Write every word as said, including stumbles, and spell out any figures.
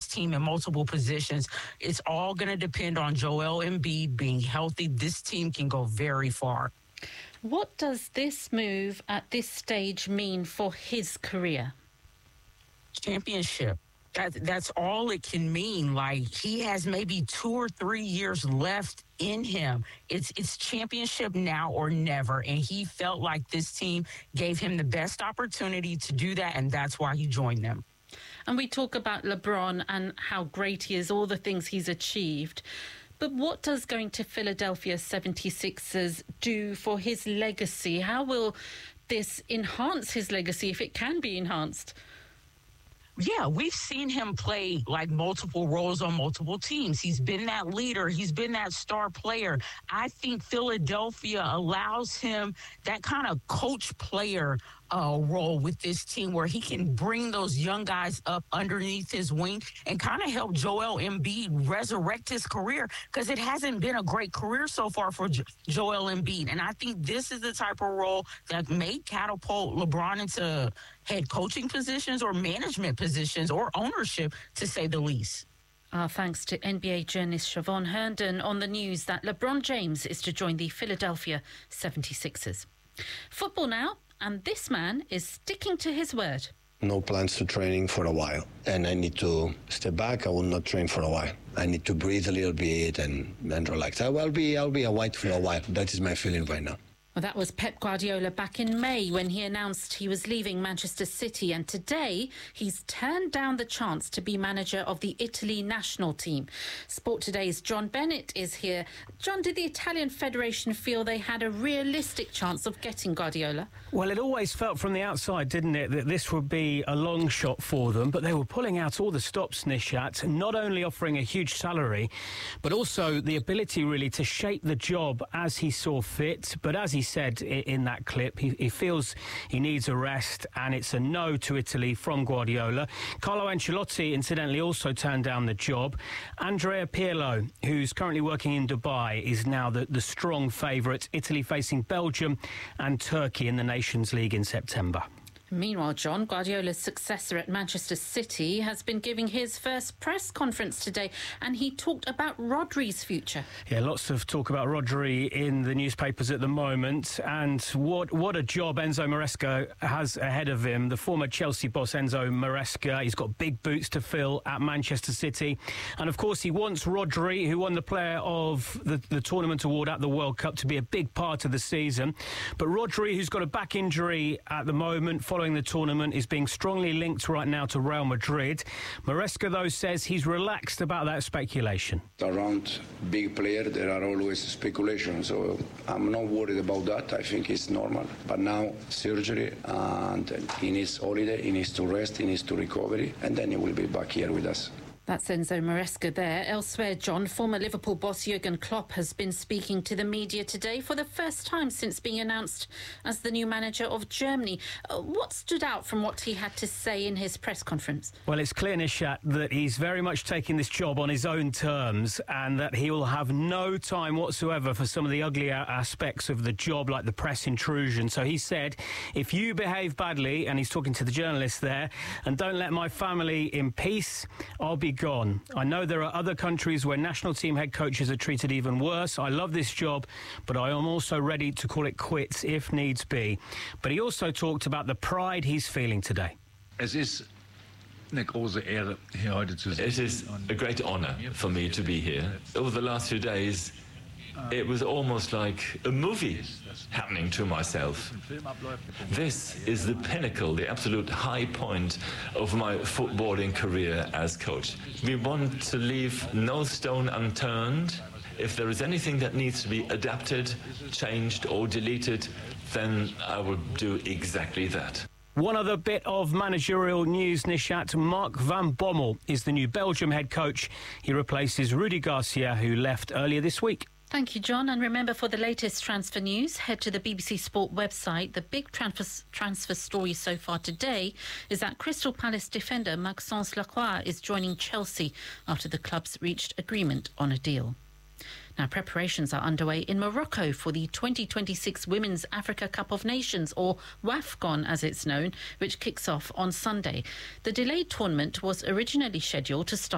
team in multiple positions. It's all going to depend on Joel Embiid being healthy. This team can go very far. What does this move at this stage mean for his career? Championship. That, that's all it can mean. Like, he has maybe two or three years left in him. It's it's championship now or never. And he felt like this team gave him the best opportunity to do that, and that's why he joined them. And we talk about LeBron and how great he is, all the things he's achieved. But what does going to Philadelphia seventy-sixers do for his legacy? How will this enhance his legacy, if it can be enhanced? Yeah, we've seen him play like multiple roles on multiple teams. He's been that leader. He's been that star player. I think Philadelphia allows him that kind of coach player uh, role with this team where he can bring those young guys up underneath his wing and kind of help Joel Embiid resurrect his career, because it hasn't been a great career so far for jo- Joel Embiid. And I think this is the type of role that may catapult LeBron into head coaching positions or management positions or ownership, to say the least. Our thanks to N B A journalist Siobhan Herndon on the news that LeBron James is to join the Philadelphia seventy-sixers. Football now, and this man is sticking to his word. No plans to training for a while, and I need to step back. I will not train for a while. I need to breathe a little bit and, and relax. I will be I'll be a white for a while. That is my feeling right now. Well, that was Pep Guardiola back in May when he announced he was leaving Manchester City, and today he's turned down the chance to be manager of the Italy national team. Sport Today's John Bennett is here. John, did the Italian Federation feel they had a realistic chance of getting Guardiola? Well, it always felt from the outside, didn't it, that this would be a long shot for them, but they were pulling out all the stops, Nishat, not only offering a huge salary, but also the ability really to shape the job as he saw fit. But as he said in that clip, he, he feels he needs a rest, and it's a no to Italy from Guardiola. Carlo Ancelotti, incidentally, also turned down the job. Andrea Pirlo, who's currently working in Dubai, is now the, the strong favourite. Italy facing Belgium and Turkey in the Nations League in September. Meanwhile, John, Guardiola's successor at Manchester City has been giving his first press conference today, and he talked about Rodri's future. Yeah, lots of talk about Rodri in the newspapers at the moment, and what what a job Enzo Maresca has ahead of him. The former Chelsea boss Enzo Maresca, he's got big boots to fill at Manchester City, and of course he wants Rodri, who won the Player of the, the Tournament award at the World Cup, to be a big part of the season. But Rodri, who's got a back injury at the moment following the tournament, is being strongly linked right now to Real Madrid. Maresca, though, says he's relaxed about that speculation. Around big player, there are always speculations, so I'm not worried about that. I think it's normal. But now, surgery, and he needs holiday, he needs to rest, he needs to recover, and then he will be back here with us. That's Enzo Maresca there. Elsewhere, John, former Liverpool boss Jurgen Klopp has been speaking to the media today for the first time since being announced as the new manager of Germany. Uh, what stood out from what he had to say in his press conference? Well, it's clear, Nishat, that he's very much taking this job on his own terms, and that he will have no time whatsoever for some of the uglier aspects of the job, like the press intrusion. So he said, if you behave badly, and he's talking to the journalists there, and don't let my family in peace, I'll be gone. I know there are other countries where national team head coaches are treated even worse. I love this job, but I am also ready to call it quits if needs be. But he also talked about the pride he's feeling today. Es ist eine große Ehre, hier heute zu sein. It is a great honour for me to be here. Over the last few days, it was almost like a movie happening to myself. This is the pinnacle, the absolute high point of my footballing career as coach. We want to leave no stone unturned. If there is anything that needs to be adapted, changed or deleted, then I will do exactly that. One other bit of managerial news, Nishat. Mark van Bommel is the new Belgium head coach. He replaces Rudi Garcia, who left earlier this week. Thank you, John. And remember, for the latest transfer news, head to the B B C Sport website. The big transfer, transfer story so far today is that Crystal Palace defender Maxence Lacroix is joining Chelsea after the clubs reached agreement on a deal. Now, preparations are underway in Morocco for the twenty twenty-six Women's Africa Cup of Nations, or WAFCON as it's known, which kicks off on Sunday. The delayed tournament was originally scheduled to start